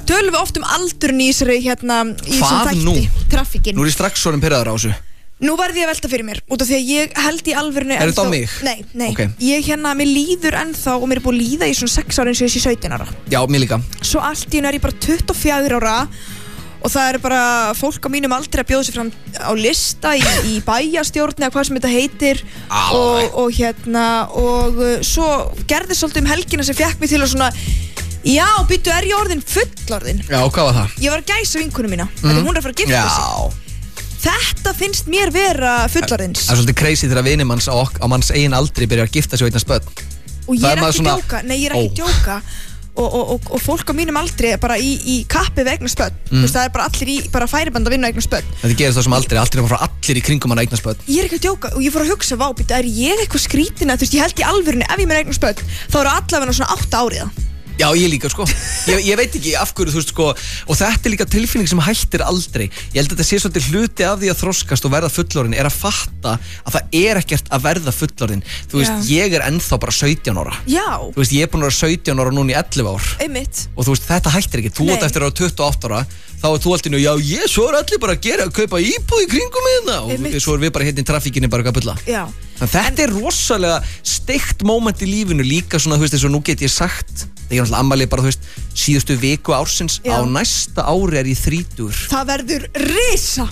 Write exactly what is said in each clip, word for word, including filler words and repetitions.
tölum við oft um aldurinn í þessari hérna í þessum þætti, traffíkin. Nú er ég strax svona pirraður á þessu. Nú varði ég að velta fyrir mér, út af því að ég held í alvörinu. Er þetta á mig? Nei, nei, okay. Ég hérna, mér líður ennþá og mér er búin að líða í svona sex ára eins og ég sé sautján ára. Já, mér líka. Svo allt í hennu er ég bara tuttugu og fjögurra ára og það er bara fólk á mínum aldrei að bjóða sig fram á lista í, í bæjarstjórn eða hvað sem þetta heitir og, og hérna og uh, svo gerði svolítið um helgina sem fekk mig til að svona já, býttu, er ég orðin fullorðin? Já, hvað var það? Ég var að gæsa vinkonu mína, mm. þannig hún er að fara að gifta já. sig. Þetta finnst mér vera fullorðins. Það er svolítið crazy þegar vinir manns á, á manns eigin aldri byrjar að gifta sig og eignast börn. Og ég er, er ekki svona... djóka, nei ég er ekki oh. djóka. Og, og, og, og fólk á mínum aldri er bara í, í kappi við eignast börn. Mm. Þú veist, það er bara allir í bara færiband að vinna eignast börn. Þetta gerist það sem aldrei, allir er frá allir í kringum hann að eignast börn. Ég er ekki að djóka og ég fór að hugsa, vá, býta, er ég eitthvað skrítina? Þú veist, ég held í alvörinu, ef ég meina eignast börn, þá eru allavega svona átta áriða. Já, ég líka, sko. Ég, ég veit ekki af hverju, þú veist, sko, og þetta er líka tilfinning sem hættir aldrei. Ég held að þetta sé svolítið hluti af því að þroskast og verða fullorðin er að fatta að það er ekkert að verða fullorðin. Þú veist, já. Ég er ennþá bara sautján ára. Já. Þú veist, ég er búin að vera sautján ára núna í ellefu ár. Einmitt. Og þú veist, þetta hættir ekki. Þú átt eftir að vera tuttugu og átta ára, þá er þú alltaf, já, ég, svo er allir bara að gera, að kaupa íbúð í kringum hérna og svo er við bara hérna í trafíkinni bara að bulla. Já. En þetta en... er rosalega steikt moment í lífinu líka svona, þú veist, eins og nú get ég sagt það er náttúrulega ammali bara, þú veist, síðustu viku ársins. Já. Á næsta ári er ég þrítugur. Það verður risa.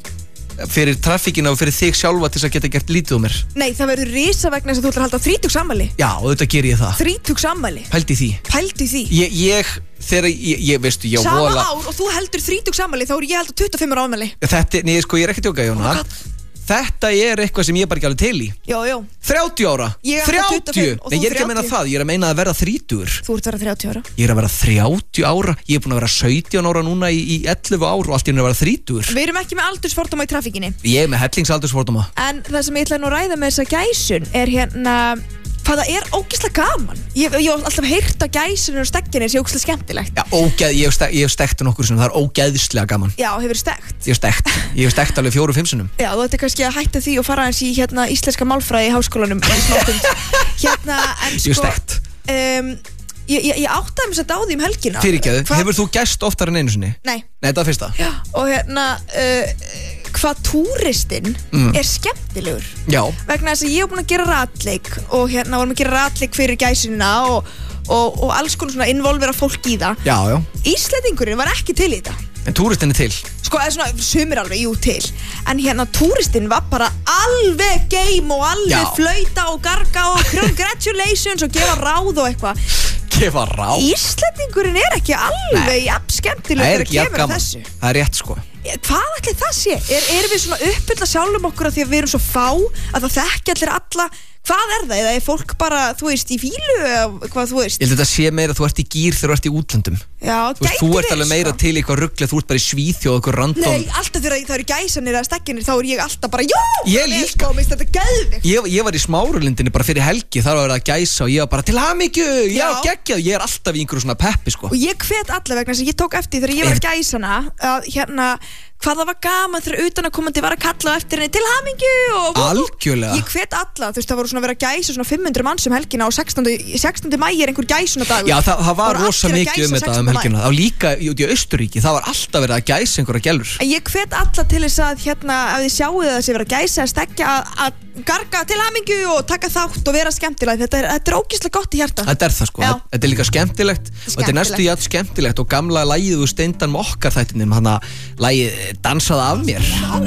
Fyrir trafíkina og fyrir þig sjálfa til þess að geta gert lítið um mér. Nei, það verður risa vegna þess að þú ætlar að halda þrítugsafmæli. Já, og þetta ger ég það. Þrítugsafmæli. Pældi því. Pældi því. Ég, ég þegar ég, ég veistu, ég sama vola... ár og þú heldur þrítugsafmæli, þá er ég held að tuttugu og fimm ára afmæli. Þetta, nei, sko, ég er ekki að djóka, Jóna. Oh, þetta er eitthvað sem ég bara ekki alveg til í. Já, já. þrjátíu ára. Ég er þrjátíu. tuttugu og fimm og þú Nei, ég er ekki að meina það, ég er að meina að verða þrítugur. Þú ert að vera þrjátíu ára. Ég er að vera þrjátíu ára. Ég er búin að vera sautján ára núna í, í ellefu ár og allt í einu að vera þrítugur. Við erum ekki með aldursfordóma í trafíkinni. Ég er með hellingsaldursfordóma. En það sem ég ætla nú að ræða með þessa gæsun er hérna hvað það er ógeðslega gaman. Ég ég hef alltaf heyrt á gæsunum og stekkinni sem er ógeðslega skemmtilegt. Já, ógeð, ég hef stekt, ég hef stekt nokkur sem það er ógeðslega gaman. Já, hefur stekt. Ég hef stekt. Ég hef stekt alveg fjóru, fimm sinnum. Já, þú ætti kannski að hætta því og fara eins í hérna íslenska málfræði í háskólanum í smástund. Hérna, en sko Ég hef stekt. Um, ég, ég, ég áttaði mig satt á því um helgina. Fyrirgefðu, hefur þú gæst oftar en einu sinni? Nei. Nei, þetta var fyrsta. Já, og hérna uh, hvað túristinn mm. er skemmtilegur. Já. Vegna þess að ég hef búin að gera ratleik og hérna vorum að gera ratleik fyrir gæsunina og, og, og alls konar svona involvera fólk í það. Já, já. Íslendingurinn var ekki til í þetta. En túristinn er til. Sko, eða svona, sumir alveg, jú, til. En hérna, túristinn var bara alveg game og alveg Já. flauta og garga og congratulations og gefa ráð og eitthvað. Gefa ráð? Íslendingurinn er ekki alveg jafn skemmtilegur að gefa þessu. Það er rétt, sko. Hvað ætli það sé? Er, erum við svona uppbylla sjálfum okkur að því að við erum svo fá að það þekki allir alla? Hvað er það? Eða er fólk bara, þú veist, í fílu eða hvað þú veist? Ég held að þetta sé meira að þú ert í gýr þegar þú ert í útlöndum. Já, þú veist, þú ert alveg meira til í eitthvað ruggli, þú ert bara í Svíþjóð og eitthvað random. Nei, alltaf þegar það eru gæsanir eða stekkinir, þá er ég alltaf bara, jú, ég líka. Sko, þetta er geðvikt. Ég, ég var í Smáralindinni bara fyrir helgi, þar var verið að gæsa og ég var bara til hamingju, já, geggjað, ég er alltaf í einhverju svona peppi, sko. Og ég hvet alla vegna þess að ég tók eftir þegar ég var að gæsana að hérna hvað það var gaman þegar utanakomandi var að kalla á eftir henni til hamingju og algjörlega. Ég hvet alla, þú veist, það voru svona að vera gæsa svona fimm hundruð manns um helgina og sextánda maí er einhver gæsunadagur. Já, það, það var rosa mikið um þetta um helgina. Það var líka út í Austurríki, það var alltaf verið að gæsa einhverja gælur. Ég hvet alla til þess að hérna, ef þið sjáu það sem verið að gæsa að stekja að garga til hamingju og taka þátt og vera skemmtileg. Þetta er, þetta er ógeðslega gott í hjarta. Þetta er það, sko. Já. Þetta er líka skemmtilegt, skemmtilegt. Og þetta er næstu jafn skemmtilegt og gamla lagið úr Steindan með okkar þættinum, hana lagið Dansaði af mér.